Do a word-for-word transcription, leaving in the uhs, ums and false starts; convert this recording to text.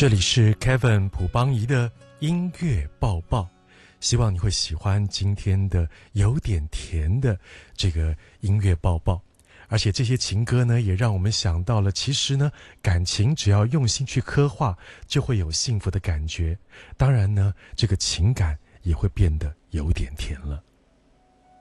这里是 Kevin 朴邦仪的音乐报报，希望你会喜欢今天的有点甜的这个音乐报报。而且这些情歌呢，也让我们想到了，其实呢，感情只要用心去刻画，就会有幸福的感觉。当然呢，这个情感也会变得有点甜了。